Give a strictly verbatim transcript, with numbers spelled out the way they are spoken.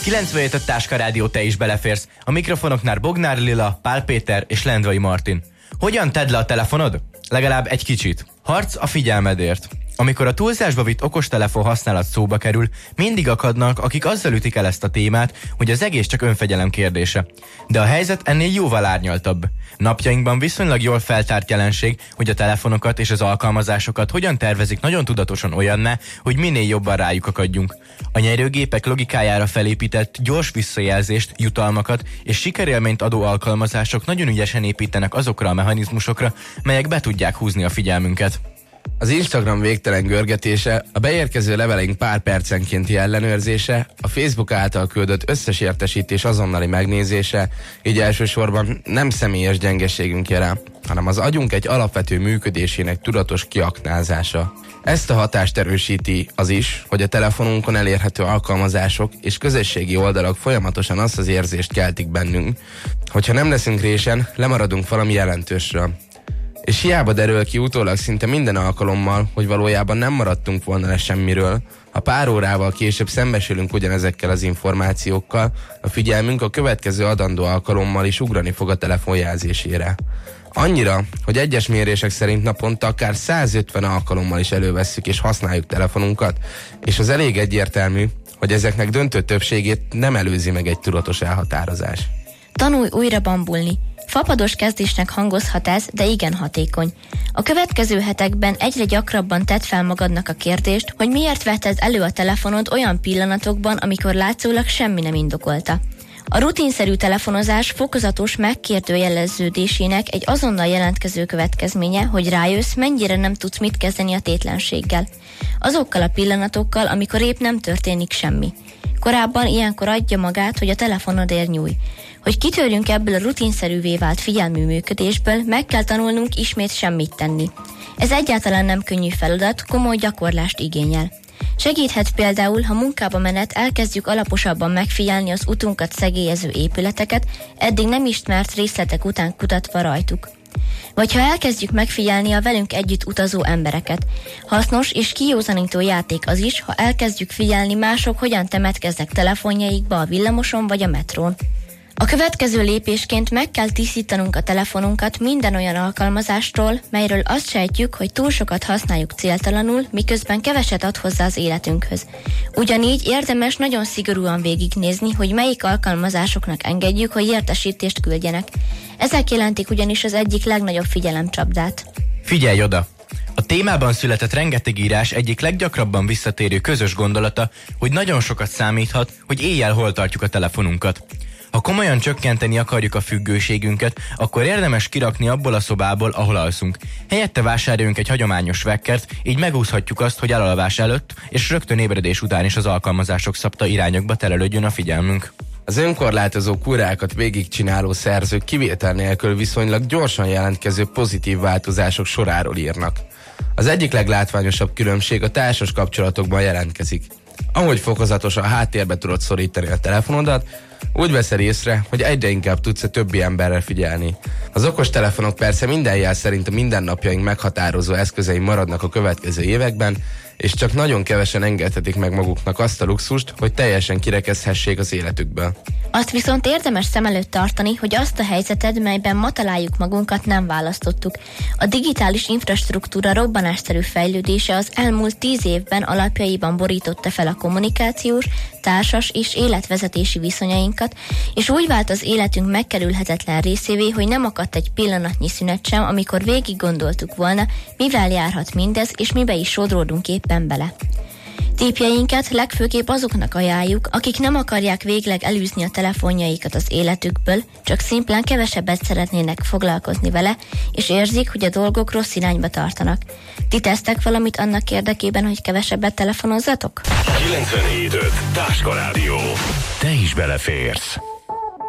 kilencvenhét a Táska Rádió, te is beleférsz. A mikrofonoknál Bognár Lila, Pál Péter és Lendvai Martin. Hogyan tedd le a telefonod? Legalább egy kicsit. Harc a figyelmedért. Amikor a túlzásba vitt okostelefon használat szóba kerül, mindig akadnak, akik azzal ütik el ezt a témát, hogy az egész csak önfegyelem kérdése. De a helyzet ennél jóval árnyaltabb. Napjainkban viszonylag jól feltárt jelenség, hogy a telefonokat és az alkalmazásokat hogyan tervezik nagyon tudatosan olyanná, hogy minél jobban rájuk akadjunk. A nyerőgépek logikájára felépített gyors visszajelzést, jutalmakat és sikerélményt adó alkalmazások nagyon ügyesen építenek azokra a mechanizmusokra, melyek be tudják húzni a figyelmünket. Az Instagram végtelen görgetése, a beérkező leveleink pár percenkénti ellenőrzése, a Facebook által küldött összes értesítés azonnali megnézése, így elsősorban nem személyes gyengeségünk jele, hanem az agyunk egy alapvető működésének tudatos kiaknázása. Ezt a hatást erősíti az is, hogy a telefonunkon elérhető alkalmazások és közösségi oldalak folyamatosan azt az érzést keltik bennünk, hogyha nem leszünk résen, lemaradunk valami jelentősről. És hiába derül ki utólag szinte minden alkalommal, hogy valójában nem maradtunk volna le semmiről, ha pár órával később szembesülünk ugyanezekkel az információkkal, a figyelmünk a következő adandó alkalommal is ugrani fog a telefonjelzésére. Annyira, hogy egyes mérések szerint naponta akár százötven alkalommal is elővesszük és használjuk telefonunkat, és az elég egyértelmű, hogy ezeknek döntő többségét nem előzi meg egy tudatos elhatározás. Tanulj újra bambulni. Fapados kezdésnek hangozhat ez, de igen hatékony. A következő hetekben egyre gyakrabban tedd fel magadnak a kérdést, hogy miért vetted elő a telefonod olyan pillanatokban, amikor látszólag semmi nem indokolta. A rutinszerű telefonozás fokozatos megkérdőjeleződésének egy azonnal jelentkező következménye, hogy rájössz, mennyire nem tudsz mit kezdeni a tétlenséggel. Azokkal a pillanatokkal, amikor épp nem történik semmi. Korábban ilyenkor adja magát, hogy a telefonodért nyúj. Hogy kitörjünk ebből a rutinszerűvé vált figyelmű működésből, meg kell tanulnunk ismét semmit tenni. Ez egyáltalán nem könnyű feladat, komoly gyakorlást igényel. Segíthet például, ha munkába menet elkezdjük alaposabban megfigyelni az utunkat szegélyező épületeket, eddig nem ismert részletek után kutatva rajtuk. Vagy ha elkezdjük megfigyelni a velünk együtt utazó embereket. Hasznos és kijózanító játék az is, ha elkezdjük figyelni mások hogyan temetkeznek telefonjaikba a villamoson vagy a metrón. A következő lépésként meg kell tisztítanunk a telefonunkat minden olyan alkalmazástól, melyről azt sejtjük, hogy túl sokat használjuk céltalanul, miközben keveset ad hozzá az életünkhöz. Ugyanígy érdemes nagyon szigorúan végignézni, hogy melyik alkalmazásoknak engedjük, hogy értesítést küldjenek. Ezek jelentik ugyanis az egyik legnagyobb figyelemcsapdát. Figyelj oda! A témában született rengeteg írás egyik leggyakrabban visszatérő közös gondolata, hogy nagyon sokat számíthat, hogy éjjel hol tartjuk a telefonunkat. Ha komolyan csökkenteni akarjuk a függőségünket, akkor érdemes kirakni abból a szobából, ahol alszunk. Helyette vásároljunk egy hagyományos vekkert, így megúszhatjuk azt, hogy elalvás előtt és rögtön ébredés után is az alkalmazások szabta irányokba terelődjön a figyelmünk. Az önkorlátozó kurákat végigcsináló szerzők kivétel nélkül viszonylag gyorsan jelentkező pozitív változások soráról írnak. Az egyik leglátványosabb különbség a társas kapcsolatokban jelentkezik. Ahogy fokozatosan háttérbe tudod szorítani a telefonodat, úgy veszed észre, hogy egyre inkább tudsz a többi emberre figyelni. Az okostelefonok persze minden jel szerint a mindennapjaink meghatározó eszközei maradnak a következő években, és csak nagyon kevesen engedhetik meg maguknak azt a luxust, hogy teljesen kirekezhessék az életükből. Azt viszont érdemes szem előtt tartani, hogy azt a helyzeted, melyben ma találjuk magunkat, nem választottuk. A digitális infrastruktúra robbanásszerű fejlődése az elmúlt tíz évben alapjaiban borította fel a kommunikációs, társas és életvezetési viszonyainkat, és úgy vált az életünk megkerülhetetlen részévé, hogy nem akadt egy pillanatnyi szünet sem, amikor végig gondoltuk volna, mivel járhat mindez, és mibe is sodródunk éppen bele. Tippjeinket legfőképp azoknak ajánljuk, akik nem akarják végleg elűzni a telefonjaikat az életükből, csak szimplán kevesebbet szeretnének foglalkozni vele, és érzik, hogy a dolgok rossz irányba tartanak. Ti tesztek valamit annak érdekében, hogy kevesebbet telefonozzatok? kilencvenhét öt Táska Rádió. Te is beleférsz.